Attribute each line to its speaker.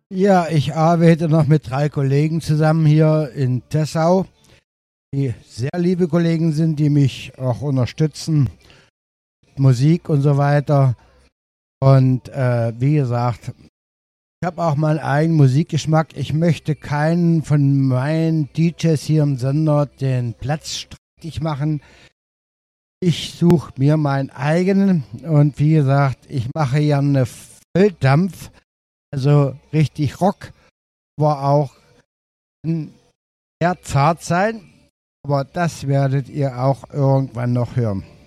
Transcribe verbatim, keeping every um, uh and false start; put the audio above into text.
Speaker 1: Ja, ich arbeite noch mit drei Kollegen zusammen hier in Tessau, die sehr liebe Kollegen sind, die mich auch unterstützen, Musik und so weiter. Und äh, wie gesagt, ich habe auch meinen eigenen Musikgeschmack. Ich möchte keinen von meinen D Js hier im Sender den Platz streitig machen. Ich suche mir meinen eigenen und wie gesagt, ich mache ja eine Volldampf, also richtig Rock, aber auch sehr zart sein. Aber das werdet ihr auch irgendwann noch hören.